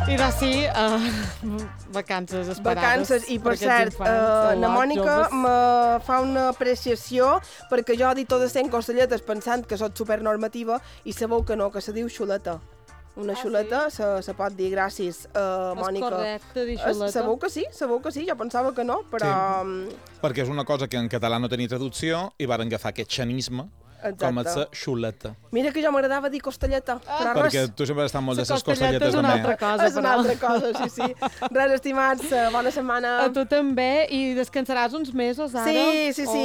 I doncs sí, vacances esperades. Vacances, i per cert, la Mònica me fa una apreciació perquè jo dic tot de 100 costelletes pensant que soc supernormativa i sabeu que no, que se diu xuleta. Una xuleta se pot dir gràcies, Mònica. És correcte dir xuleta. Sabeu que sí, jo pensava que no, però... Sí, perquè és una cosa que en català no tenia traducció i van agafar aquest xanisme com a la xuleta. Mira que jo m'agradava dir costelleta, però res. Perquè tu sempre has estat molt de les costelletes costelletes és una altra cosa. És una altra cosa, sí. Res, estimats, bona setmana. A tu també, i descansaràs uns mesos ara? Sí.